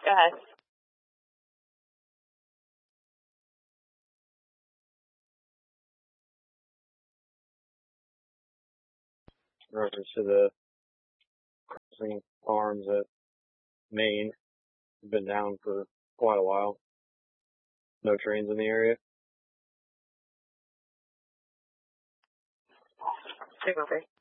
Go ahead. In reference to the crossing farms at Maine, been down for quite a while. No trains in the area. Okay.